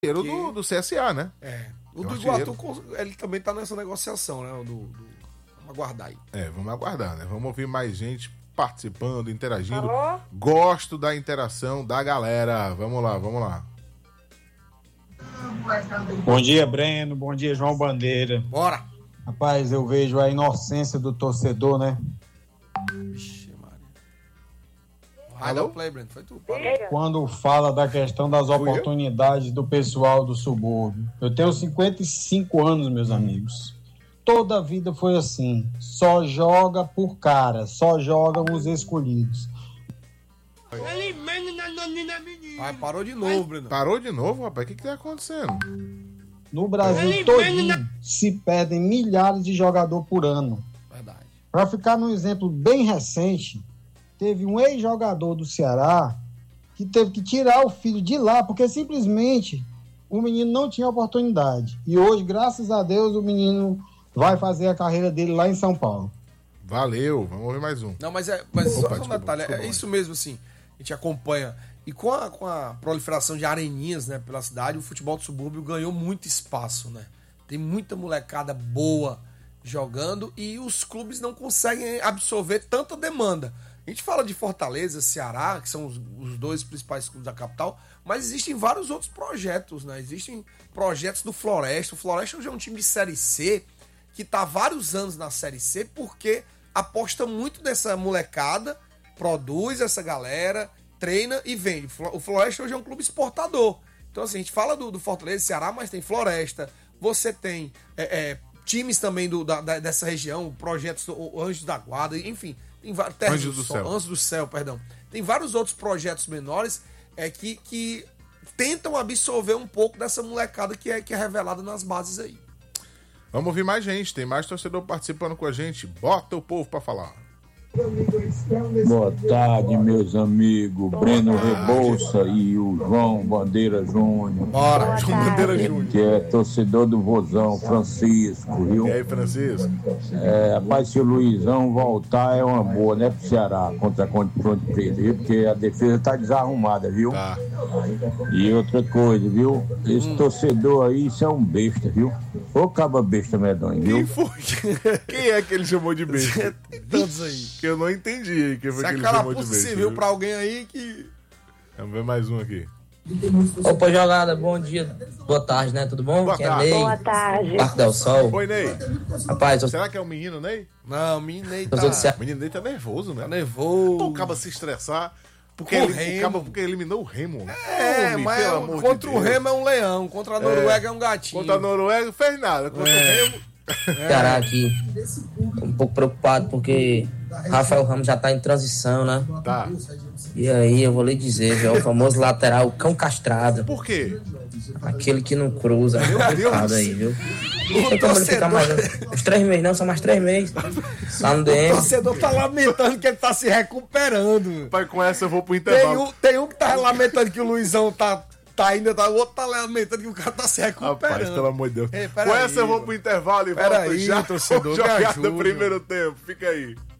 do CSA, né? O do Iguatu, ele também tá nessa negociação, né? Vamos aguardar aí. Vamos aguardar, né? Vamos ouvir mais gente participando, interagindo. Alô? Gosto da interação da galera. Vamos lá. Bom dia, Breno. Bom dia, João Bandeira. Bora! Rapaz, eu vejo a inocência do torcedor, né? Vixe, Maria. Vai dar o play, Breno. Foi tu. Quando fala da questão das oportunidades do pessoal do subúrbio. Eu tenho 55 anos, meus amigos. Toda a vida foi assim. Só joga por cara. Só jogam os escolhidos. Parou de novo, Breno. Parou de novo, rapaz? O que tá acontecendo? No Brasil todinho se perdem milhares de jogadores por ano. Verdade. Para ficar num exemplo bem recente, teve um ex-jogador do Ceará que teve que tirar o filho de lá, porque simplesmente o menino não tinha oportunidade. E hoje, graças a Deus, o menino vai fazer a carreira dele lá em São Paulo. Valeu, vamos ouvir mais um. Não, mas só um detalhe, é isso mesmo, assim, a gente acompanha. E com a proliferação de areninhas, né, pela cidade, o futebol do subúrbio ganhou muito espaço, né? Tem muita molecada boa jogando e os clubes não conseguem absorver tanta demanda. A gente fala de Fortaleza, Ceará, que são os dois principais clubes da capital, mas existem vários outros projetos, né? Existem projetos do Floresta. O Floresta hoje é um time de Série C que está há vários anos na Série C porque aposta muito nessa molecada, produz essa galera, treina e vende. O Floresta hoje é um clube exportador. Então, assim, a gente fala do Fortaleza, Ceará, mas tem Floresta. Você tem times também dessa região, projetos do Anjos da Guarda, enfim. Tem Anjos do Céu, perdão. Tem vários outros projetos menores que tentam absorver um pouco dessa molecada que é revelada nas bases aí. Vamos ouvir mais gente. Tem mais torcedor participando com a gente. Bota o povo pra falar. Boa tarde, meus amigos. Breno Rebouça e o João Bandeira Júnior. Bora, João Bandeira Júnior. Que é torcedor do Vozão, Francisco, viu? E aí, Francisco? Rapaz, se o Luizão voltar é uma boa, né, pro Ceará, contra a Ponte Preta, viu? Porque a defesa tá desarrumada, viu? Tá. E outra coisa, viu? Esse torcedor aí, isso é um besta, viu? Ô caba besta medonho, viu? Quem foi? Quem é que ele chamou de besta? Tantos aí. Que eu não entendi quem foi que ele Se a chamou de carapuça besta. serviu pra alguém aí que... Vamos ver mais um aqui. Opa, jogada, bom dia, boa tarde, né? Tudo bom? Boa Quem tarde. é Ney? Boa tarde. Parque del Sol. Oi, Ney. Rapaz, Será que é o menino Ney? Não, o menino Ney Eu sou do Ceará. O menino Ney tá nervoso, né? tá nervoso. Pô, acaba se estressar porque Com o ele Remo. acaba porque eliminou o Remo. Homem, Mas pelo amor contra de o Deus. Remo é um leão, contra a Noruega é um gatinho. Contra a Noruega não fez nada. Contra o Remo... Ceará aqui, um pouco preocupado porque Rafael Ramos já tá em transição, né? Tá. E aí eu vou lhe dizer, viu, é o famoso lateral, o cão castrado, Por quê? aquele que não cruza, complicado aí, viu? Não tem como ele ficar mais uns 3 meses, não, são mais 3 meses. Tá no O DM. torcedor tá lamentando que ele tá se recuperando. Pai, com essa eu vou pro intervalo. Tem um que tá lamentando que o Luizão o outro tá lamentando que o cara tá se recuperando. Rapaz, pelo amor de Deus. Ei, Com pera essa eu aí, vou pro intervalo e Pera volto aí, já. torcedor, me Jogada ajuda. primeiro tempo. Fica aí.